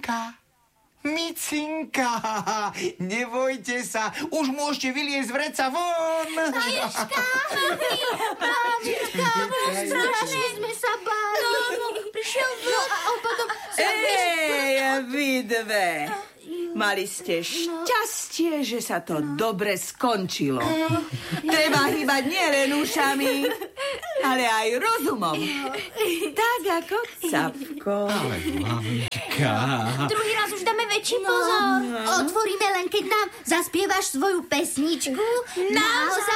Micinka, nebojte sa, už môžete vyliezť z vreca von. Ježka, Mámička, strašne sme sa báli. Prišiel vlk a potom sa... Vy dve. Mali ste šťastie, že sa to dobre skončilo. Treba hýbať nielen ušami, ale aj rozumom. Tak ako Capko. Ale mamička. Druhý raz už dáme väčší pozor. Otvoríme len, keď nám zaspievaš svoju pesničku. Naozaj?